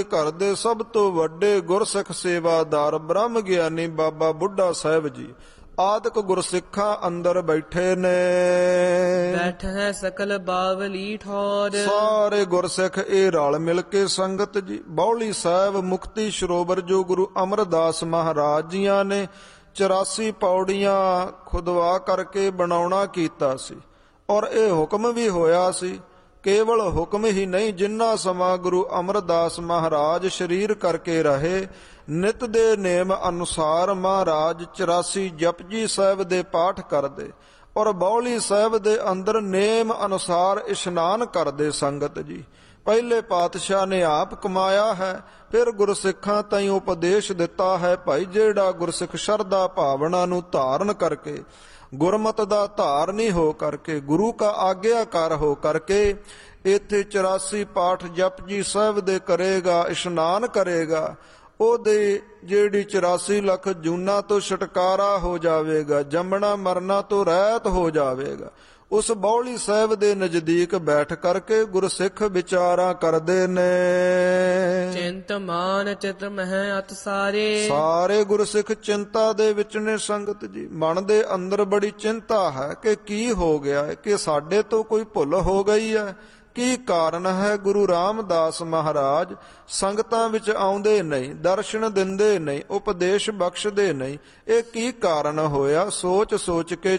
ਘਰ ਦੇ ਸਭ ਤੋਂ ਵੱਡੇ ਗੁਰਸਿੱਖ ਸੇਵਾਦਾਰ ਬ੍ਰਹਮ ਗਿਆਨੀ ਬਾਬਾ ਬੁੱਢਾ ਸਾਹਿਬ ਜੀ ਆਦਿਕ ਗੁਰਸਿੱਖਾਂ ਅੰਦਰ ਬੈਠੇ ਨੇ। ਬੈਠੈ ਸਕਲ ਬਾਵਲੀ ਠੌਰ। ਸਾਰੇ ਗੁਰਸਿੱਖ ਇਹ ਰਲ ਮਿਲ ਕੇ ਸੰਗਤ ਜੀ ਬਾਉਲੀ ਸਾਹਿਬ ਮੁਕਤੀ ਸਰੋਵਰ ਜੋ ਗੁਰੂ ਅਮਰਦਾਸ ਮਹਾਰਾਜ ਜੀਆਂ ਨੇ 84 ਪੌੜੀਆਂ ਖੁਦਵਾ ਕਰਕੇ ਬਣਾਉਣਾ ਕੀਤਾ ਸੀ। ਔਰ ਇਹ ਹੁਕਮ ਵੀ ਹੋਇਆ ਸੀ, ਕੇਵਲ ਹੁਕਮ ਹੀ ਨਹੀਂ, ਜਿੰਨਾ ਸਮਾਂ ਗੁਰੂ ਅਮਰਦਾਸ ਮਹਾਰਾਜ ਸਰੀਰ ਕਰਕੇ ਰਹੇ ਨਿਤ ਦੇ ਨੇਮ ਅਨੁਸਾਰ ਮਹਾਰਾਜ 84 ਜਪਜੀ ਸਾਹਿਬ ਦੇ ਪਾਠ ਕਰਦੇ ਔਰ ਬਾਉਲੀ ਸਾਹਿਬ ਦੇ ਅੰਦਰ ਨੇਮ ਅਨੁਸਾਰ ਇਸ਼ਨਾਨ ਕਰਦੇ। ਸੰਗਤ ਜੀ ਪਹਿਲੇ ਪਾਤਸ਼ਾਹ ਨੇ ਆਪ ਕਮਾਇਆ ਹੈ, ਫਿਰ ਗੁਰਸਿੱਖਾਂ ਤਾਈਂ ਉਪਦੇਸ਼ ਦਿੱਤਾ ਹੈ। ਭਾਈ ਜਿਹੜਾ ਗੁਰਸਿੱਖ ਸ਼ਰਧਾ ਭਾਵਨਾ ਨੂੰ ਧਾਰਨ ਕਰਕੇ ਗੁਰਮਤਿ ਦਾ ਧਾਰਨੀ ਹੋ ਕਰਕੇ ਗੁਰੂ ਕਾ ਆਗਿਆਕਾਰ ਹੋ ਕਰਕੇ ਇੱਥੇ 84 ਪਾਠ ਜਪਜੀ ਸਾਹਿਬ ਦੇ ਕਰੇਗਾ, ਇਸ਼ਨਾਨ ਕਰੇਗਾ, ਉਹਦੇ ਜਿਹੜੀ 84 ਲੱਖ ਜੂਨਾਂ ਤੋਂ ਛੁਟਕਾਰਾ ਹੋ ਜਾਵੇਗਾ, ਜੰਮਣਾ ਮਰਨਾ ਤੋਂ ਰਹਿਤ ਹੋ ਜਾਵੇਗਾ। ਉਸ ਬਾਉਲੀ ਸਾਹਿਬ ਦੇ ਨਜ਼ਦੀਕ ਬੈਠ ਕਰਕੇ ਗੁਰਸਿੱਖ ਵਿਚਾਰਾਂ ਕਰਦੇ ਨੇ। ਚਿੰਤ ਮਾਨ ਚਿਤ ਮਹਿ ਅਤ ਸਾਰੇ। ਸਾਰੇ ਗੁਰਸਿੱਖ ਚਿੰਤਾ ਦੇ ਵਿੱਚ ਨੇ। ਸੰਗਤ ਜੀ ਮਨ ਦੇ ਅੰਦਰ ਬੜੀ ਚਿੰਤਾ ਹੈ ਕਿ ਕੀ ਹੋ ਗਿਆ ਹੈ, ਕਿ ਸਾਡੇ ਤੋਂ ਕੋਈ ਭੁੱਲ ਹੋ ਗਈ ਹੈ, ਕੀ ਕਾਰਨ ਹੈ। ਗੁਰੂ ਰਾਮਦਾਸ ਮਹਾਰਾਜ ਸੰਗਤਾਂ ਵਿੱਚ ਆਉਂਦੇ ਨਹੀਂ, ਦਰਸ਼ਨ ਦਿੰਦੇ ਨਹੀਂ, ਉਪਦੇਸ਼ ਬਖਸ਼ਦੇ ਨਹੀਂ, ਇਹ ਕੀ ਕਾਰਨ ਹੋਇਆ। ਸੋਚ ਸੋਚ ਕੇ